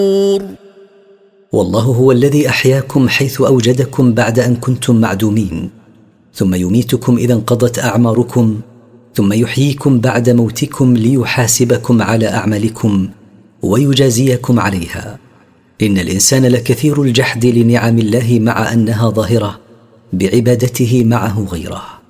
والله هو الذي أحياكم حيث أوجدكم بعد أن كنتم معدومين، ثم يميتكم إذا انقضت أعماركم، ثم يحييكم بعد موتكم ليحاسبكم على أعمالكم ويجازيكم عليها. إن الإنسان لكثير الجحد لنعم الله مع أنها ظاهرة بعبادته معه غيره.